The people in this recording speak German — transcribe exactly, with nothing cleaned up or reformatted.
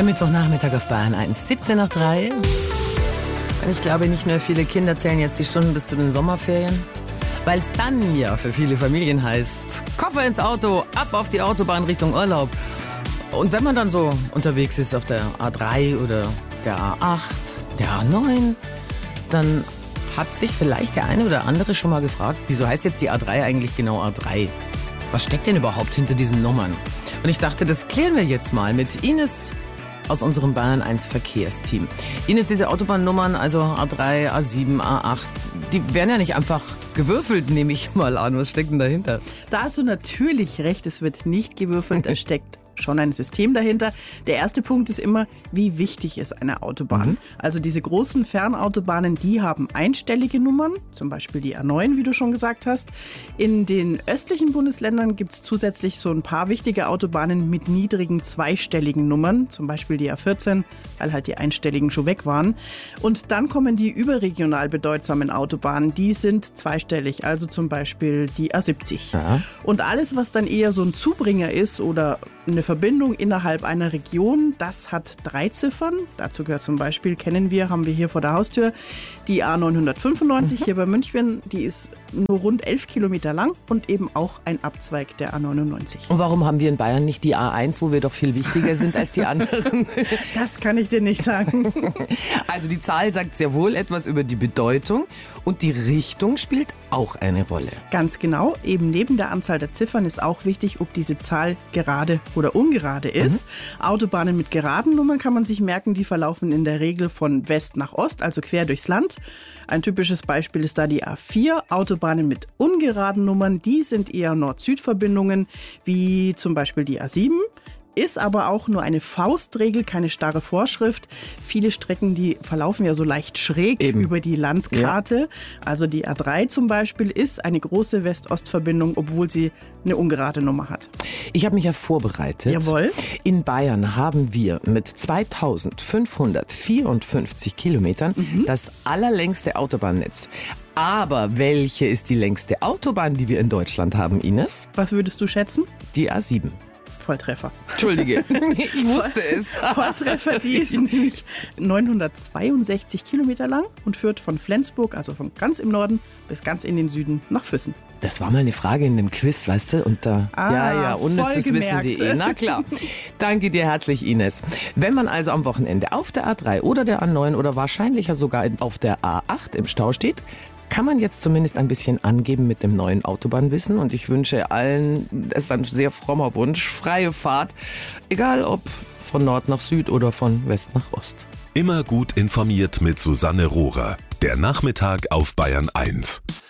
Der Mittwochnachmittag auf Bayern eins, siebzehn nach drei. Und ich glaube, nicht nur viele Kinder zählen jetzt die Stunden bis zu den Sommerferien, weil es dann ja für viele Familien heißt, Koffer ins Auto, ab auf die Autobahn Richtung Urlaub. Und wenn man dann so unterwegs ist auf der A drei oder der A acht, der A neun, dann hat sich vielleicht der eine oder andere schon mal gefragt, wieso heißt jetzt die A drei eigentlich genau A drei? Was steckt denn überhaupt hinter diesen Nummern? Und ich dachte, das klären wir jetzt mal mit Ines aus unserem Bayern eins Verkehrsteam. Ines, diese Autobahnnummern, also A drei, A sieben, A acht, die werden ja nicht einfach gewürfelt, nehme ich mal an. Was steckt denn dahinter? Da hast du natürlich recht, es wird nicht gewürfelt, es steckt schon ein System dahinter. Der erste Punkt ist immer, wie wichtig ist eine Autobahn? Mhm. Also diese großen Fernautobahnen, die haben einstellige Nummern, zum Beispiel die A neun, wie du schon gesagt hast. In den östlichen Bundesländern gibt es zusätzlich so ein paar wichtige Autobahnen mit niedrigen zweistelligen Nummern, zum Beispiel die A vierzehn, weil halt die einstelligen schon weg waren. Und dann kommen die überregional bedeutsamen Autobahnen, die sind zweistellig, also zum Beispiel die A siebzig. Ja. Und alles, was dann eher so ein Zubringer ist oder eine Verbindung innerhalb einer Region, das hat drei Ziffern. Dazu gehört zum Beispiel, kennen wir, haben wir hier vor der Haustür, die A neunhundertfünfundneunzig mhm. hier bei München. Die ist nur rund elf Kilometer lang und eben auch ein Abzweig der A neunundneunzig. Und warum haben wir in Bayern nicht die A eins, wo wir doch viel wichtiger sind als die anderen? Das kann ich dir nicht sagen. Also die Zahl sagt sehr wohl etwas über die Bedeutung und die Richtung spielt auch eine Rolle. Ganz genau. Eben neben der Anzahl der Ziffern ist auch wichtig, ob diese Zahl gerade oder ungerade ist. Mhm. Autobahnen mit geraden Nummern kann man sich merken, die verlaufen in der Regel von West nach Ost, also quer durchs Land. Ein typisches Beispiel ist da die A vier. Autobahnen mit ungeraden Nummern, die sind eher Nord-Süd-Verbindungen, wie zum Beispiel die A sieben. Ist aber auch nur eine Faustregel, keine starre Vorschrift. Viele Strecken, die verlaufen ja so leicht schräg Eben. über die Landkarte. Ja. Also die A drei zum Beispiel ist eine große West-Ost-Verbindung, obwohl sie eine ungerade Nummer hat. Ich habe mich ja vorbereitet. Jawohl. In Bayern haben wir mit zweitausendfünfhundertvierundfünfzig Kilometern mhm. das allerlängste Autobahnnetz. Aber welche ist die längste Autobahn, die wir in Deutschland haben, Ines? Was würdest du schätzen? Die A sieben. Volltreffer. Entschuldige, ich wusste es. Volltreffer, die ist nämlich neunhundertzweiundsechzig Kilometer lang und führt von Flensburg, also von ganz im Norden, bis ganz in den Süden nach Füssen. Das war mal eine Frage in dem Quiz, weißt du? Und da, ah, ja, ja, unnützes Wissen punkt de. Na klar. Danke dir herzlich, Ines. Wenn man also am Wochenende auf der A drei oder der A neun oder wahrscheinlicher sogar auf der A acht im Stau steht, kann man jetzt zumindest ein bisschen angeben mit dem neuen Autobahnwissen. Und ich wünsche allen, das ist ein sehr frommer Wunsch, freie Fahrt. Egal ob von Nord nach Süd oder von West nach Ost. Immer gut informiert mit Susanne Rohrer. Der Nachmittag auf Bayern eins.